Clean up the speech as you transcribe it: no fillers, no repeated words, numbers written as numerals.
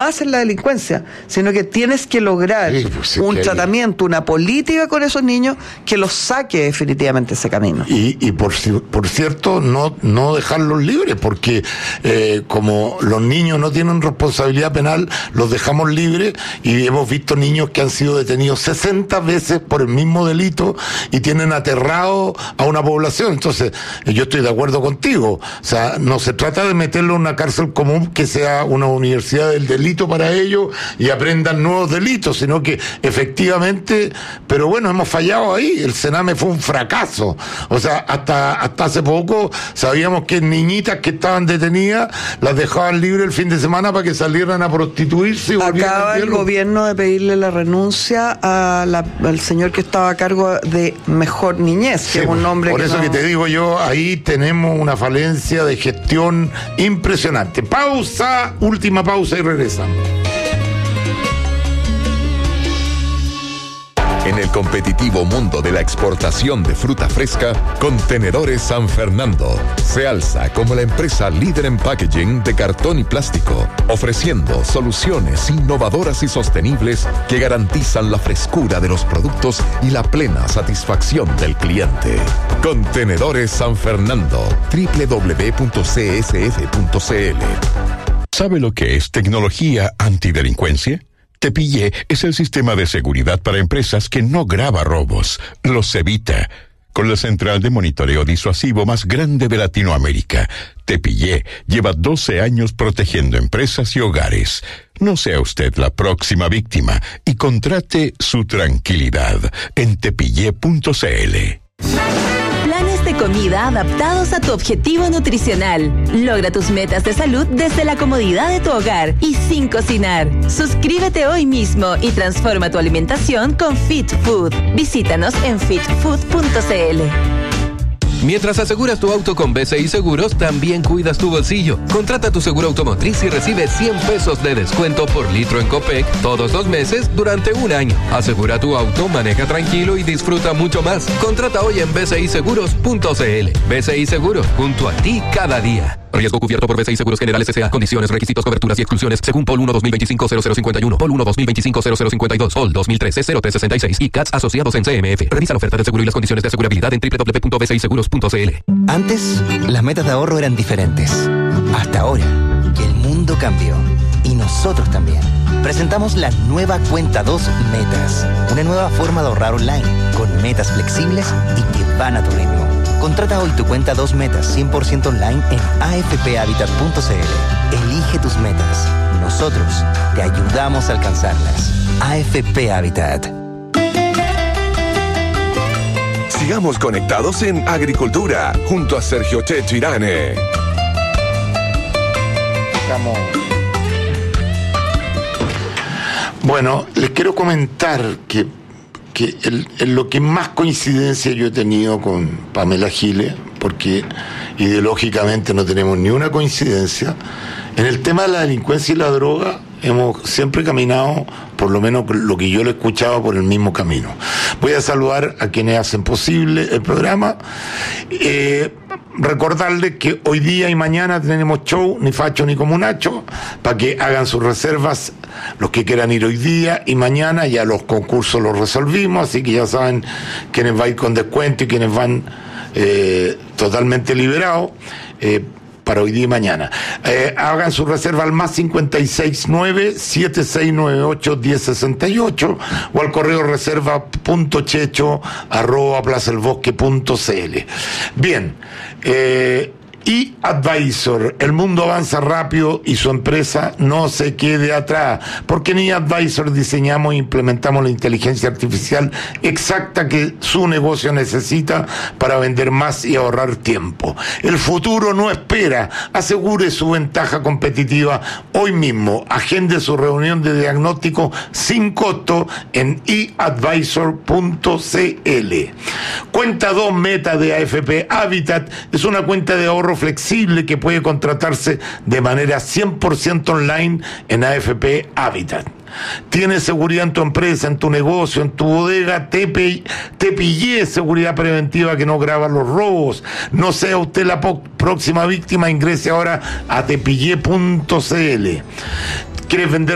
más en la delincuencia, sino que tienes que lograr un tratamiento, una política con esos niños que los saque definitivamente ese camino. Y por cierto, no dejarlos libres, porque como los niños no tienen responsabilidad penal, los dejamos libres, y hemos visto niños que han sido detenidos 60 veces por el mismo delito y tienen aterrado a una población. Entonces, yo estoy de acuerdo contigo. O sea, no se trata de meterlo en una cárcel común que sea una universidad del delito para ellos y aprendan nuevos delitos, sino que efectivamente, pero bueno, hemos fallado ahí. El Sename fue un fracaso. O sea, hasta hace poco sabíamos que niñitas que estaban detenidas las dejaban libres el fin de semana para que salieran a prostituirse. Y acaba el gobierno de pedirle la renuncia al señor que estaba a cargo de Mejor Niñez, que sí, es un nombre por que eso no... que te digo yo, ahí tenemos una falencia de gestión impresionante. Pausa, última pausa y regresamos. En el competitivo mundo de la exportación de fruta fresca, Contenedores San Fernando se alza como la empresa líder en packaging de cartón y plástico, ofreciendo soluciones innovadoras y sostenibles que garantizan la frescura de los productos y la plena satisfacción del cliente. Contenedores San Fernando, www.csf.cl. ¿Sabe lo que es tecnología antidelincuencia? Tepillé es el sistema de seguridad para empresas que no graba robos, los evita. Con la central de monitoreo disuasivo más grande de Latinoamérica, Tepillé lleva 12 años protegiendo empresas y hogares. No sea usted la próxima víctima y contrate su tranquilidad en tepillé.cl. Planes de comida adaptados a tu objetivo nutricional. Logra tus metas de salud desde la comodidad de tu hogar y sin cocinar. Suscríbete hoy mismo y transforma tu alimentación con Fit Food. Visítanos en fitfood.cl. Mientras aseguras tu auto con BCI Seguros, también cuidas tu bolsillo. Contrata tu seguro automotriz y recibe 100 pesos de descuento por litro en Copec todos los meses durante un año. Asegura tu auto, maneja tranquilo y disfruta mucho más. Contrata hoy en bciseguros.cl. BCI Seguros, junto a ti cada día. Riesgo cubierto por BCI Seguros Generales S.A. Condiciones, requisitos, coberturas y exclusiones según POL 1 2025-0051, POL 1 2025-0052, POL 2013-0366 y CATS asociados en CMF. Revisa la oferta de seguro y las condiciones de asegurabilidad en www.bciseguros.cl. Antes, las metas de ahorro eran diferentes. Hasta ahora, que el mundo cambió. Y nosotros también. Presentamos la nueva Cuenta 2 Metas. Una nueva forma de ahorrar online, con metas flexibles y que van a tu ritmo. Contrata hoy tu Cuenta 2 Metas 100% online en afphabitat.cl. Elige tus metas. Nosotros te ayudamos a alcanzarlas. AFP Habitat. Sigamos conectados en Agricultura, junto a Sergio Tirane. Bueno, les quiero comentar que en lo que más coincidencia yo he tenido con Pamela Giles, porque ideológicamente no tenemos ni una coincidencia, en el tema de la delincuencia y la droga hemos siempre caminado, por lo menos lo que yo le escuchaba, por el mismo camino. Voy a saludar a quienes hacen posible el programa. Recordarles que hoy día y mañana tenemos show, ni facho ni comunacho, para que hagan sus reservas los que quieran ir hoy día y mañana. Ya los concursos los resolvimos, así que ya saben quiénes van a ir con descuento y quiénes van totalmente liberados para hoy día y mañana. Hagan su reserva al más 569-7698-1068 o al correo reserva.checho@plazaelbosque.cl. Bien, eAdvisor, el mundo avanza rápido y su empresa no se quede atrás, porque en eAdvisor diseñamos e implementamos la inteligencia artificial exacta que su negocio necesita para vender más y ahorrar tiempo. El futuro no espera, asegure su ventaja competitiva hoy mismo. Agende su reunión de diagnóstico sin costo en eAdvisor.cl. Cuenta 2 Meta de AFP Habitat es una cuenta de ahorro flexible que puede contratarse de manera 100% online en AFP Habitat. Tienes seguridad en tu empresa, en tu negocio, en tu bodega, Tepillé seguridad preventiva que no graba los robos. No sea usted la próxima víctima, ingrese ahora a tepillé.cl. ¿Quieres vender